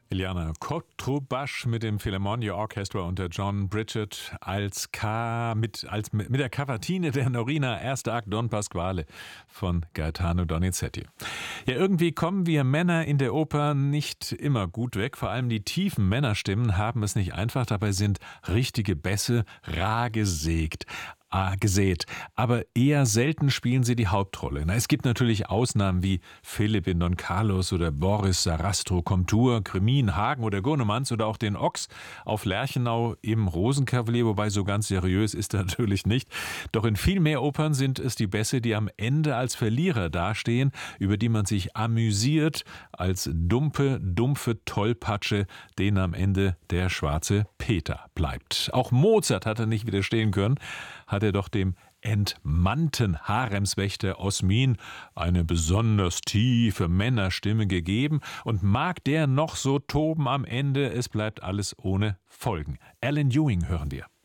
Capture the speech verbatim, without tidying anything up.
Iliana Kotrubasch mit dem Philharmonia Orchestra unter John Bridget als K mit, als, mit der Cavatine der Norina, erster Akt Don Pasquale von Gaetano Donizetti. Ja, irgendwie kommen wir Männer in der Oper nicht immer gut weg. Vor allem die tiefen Männerstimmen haben es nicht einfach. Dabei sind richtige Bässe rar gesägt. Ah, gesät, aber eher selten spielen sie die Hauptrolle. Na, es gibt natürlich Ausnahmen wie Philipp in Don Carlos oder Boris Sarastro Komtur, Kremin, Hagen oder Gurnemanz oder auch den Ochs auf Lerchenau im Rosenkavalier, wobei so ganz seriös ist er natürlich nicht. Doch in viel mehr Opern sind es die Bässe, die am Ende als Verlierer dastehen, über die man sich amüsiert, als dumpe, dumpfe Tollpatsche, denen am Ende der schwarze Peter bleibt. Auch Mozart hat er nicht widerstehen können, hat er doch dem entmannten Haremswächter Osmin eine besonders tiefe Männerstimme gegeben, und mag der noch so toben am Ende, es bleibt alles ohne Folgen. Alan Ewing hören wir.